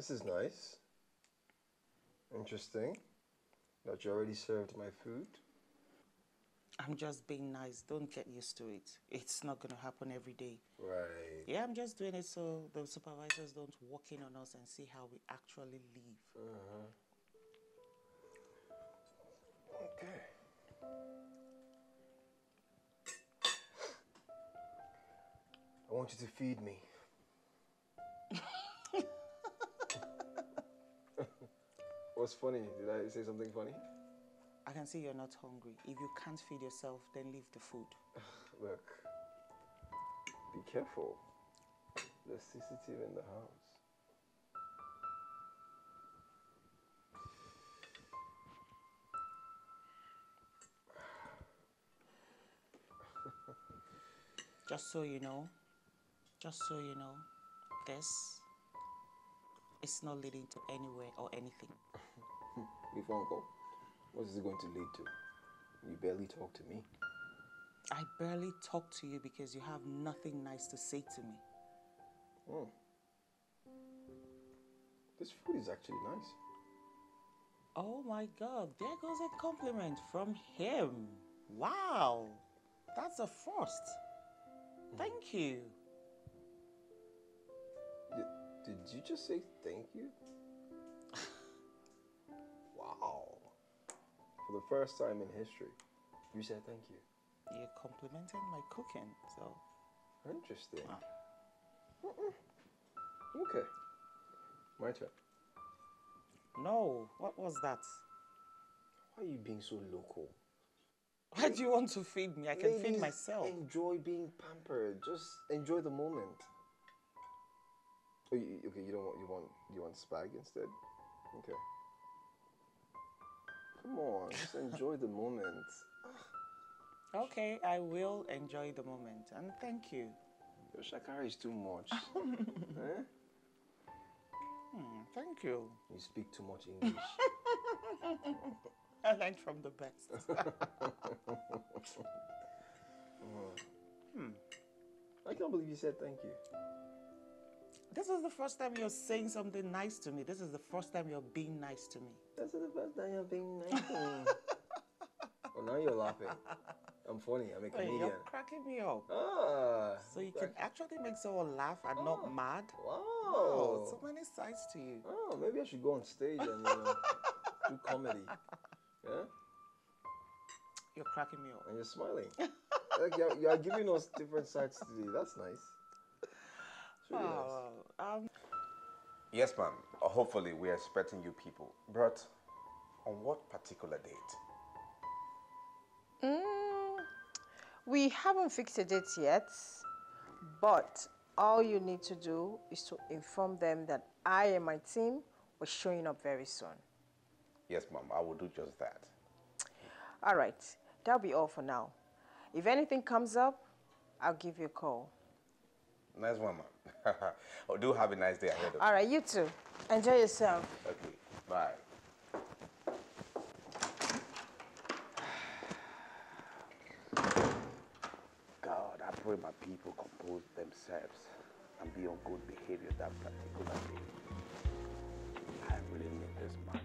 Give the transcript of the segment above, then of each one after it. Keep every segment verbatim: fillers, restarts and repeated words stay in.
This is nice. Interesting. That you already served my food. I'm just being nice. Don't get used to it. It's not going to happen every day. Right. Yeah, I'm just doing it so the supervisors don't walk in on us and see how we actually live. Uh-huh. Okay. I want you to feed me. What's funny? Did I say something funny? I can see you're not hungry. If you can't feed yourself, then leave the food. Look, be careful. There's C C T V in the house. Just so you know, just so you know, this is not leading to anywhere or anything. Before Uncle, what is it going to lead to? You barely talk to me. I barely talk to you because you have nothing nice to say to me. Hmm. This food is actually nice. Oh my God, there goes a compliment from him. Wow, that's a first. Thank you. Did, did you just say thank you? Wow. For the first time in history, you said thank you. You're complimenting my cooking, so... Interesting. Ah. Mm-mm. Okay. My turn. No, what was that? Why are you being so local? Why do you want to feed me? I can feed myself. Enjoy being pampered. Just enjoy the moment. Oh, you, okay, you don't want you want you want spag instead? Okay. Come on, just enjoy the moment. Okay, I will enjoy the moment, and thank you. Your shakara is too much. Eh? Hmm, thank you. You speak too much English. I learned from the best. hmm. I can't believe you said thank you. This is the first time you're saying something nice to me. This is the first time you're being nice to me. This is the first time you're being nice to me. Oh, now you're laughing. I'm funny. I'm a comedian. You're cracking me up. Ah. So you can actually make someone laugh and oh, not mad. Wow. Wow. So many sides to you. Oh, maybe I should go on stage and you know, do comedy. Yeah? You're cracking me up. And you're smiling. Like you're, you're giving us different sides today. That's nice. It's really wow. nice. Um, Yes, ma'am. Uh, hopefully, we're expecting you people. But on what particular date? Mm, we haven't fixed a date yet, but all you need to do is to inform them that I and my team are showing up very soon. Yes, ma'am. I will do just that. All right. That'll be all for now. If anything comes up, I'll give you a call. Nice one, ma'am. Oh, do have a nice day ahead of you. All right, you too. Enjoy yourself. Okay, bye. God, I pray my people compose themselves and be on good behavior that particular day. I really need this money.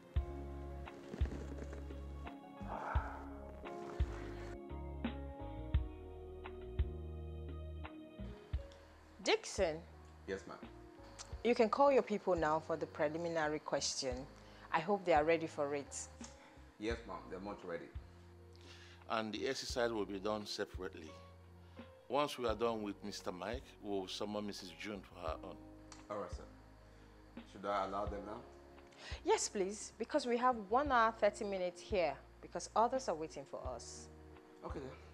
Dixon. Yes, ma'am. You can call your people now for the preliminary question. I hope they are ready for it. Yes, ma'am. They're much ready. And the exercise will be done separately. Once we are done with Mister Mike, we'll summon Missus June for her own. All right, sir. Should I allow them now? Yes, please, because we have one hour, thirty minutes here, because others are waiting for us. Okay, then.